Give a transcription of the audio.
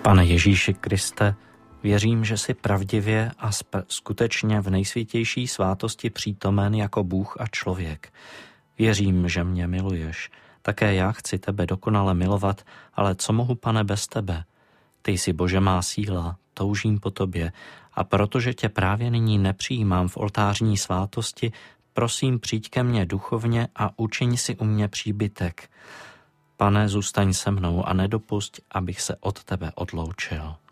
Pane Ježíši Kriste, věřím, že jsi pravdivě a skutečně v nejsvětější svátosti přítomen jako Bůh a člověk. Věřím, že mě miluješ. Také já chci tebe dokonale milovat, ale co mohu, Pane, bez tebe? Ty jsi, Bože, má síla, toužím po tobě a protože tě právě nyní nepřijímám v oltářní svátosti, prosím, přijď ke mně duchovně a učiň si u mě příbytek. Pane, zůstaň se mnou a nedopusť, abych se od tebe odloučil.